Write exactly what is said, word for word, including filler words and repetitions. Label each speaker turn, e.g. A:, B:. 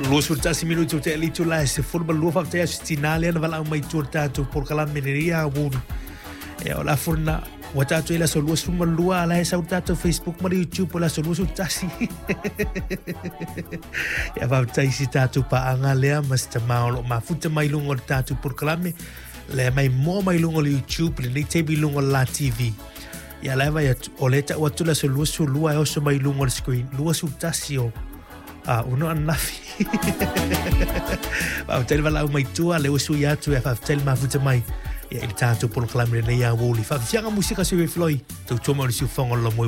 A: Lua sul tasi minuto te li tu la se forma lua fa te stinale na vala mai tu tanto por kala mineria wun. E ola forna wata tu ila so lua suma lua la esa utato Facebook ma YouTube la so lua sul tasi. Ya va tai si tatu pa anga lea mas te maolo ma futa mai lungo tatu por kala me le mai mo mai lungo YouTube le te bi lungo la T V. Ya la va ya oleta watu la so lua sul lua e so mai lungo screen lua sul tasi o. Ah, uno anafi. Ba hotel vala mai tua le usu ya tu ya hotel ma futa mai. Ya il tanto por clamre le ya woli. Fa fianga musica se we floi. Tu toma si fongo lo